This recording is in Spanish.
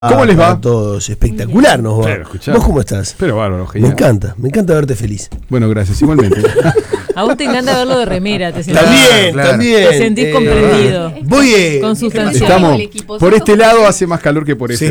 ¿Cómo les va? A todos, espectacular nos va. Pero, ¿Vos cómo estás? Pero bárbaro, genial. Me encanta verte feliz. Bueno, gracias, igualmente. A vos te encanta verlo de remera, te sentís, También. te sentís comprendido, Voy consustancial. Estamos por este lado, hace más calor que por ese.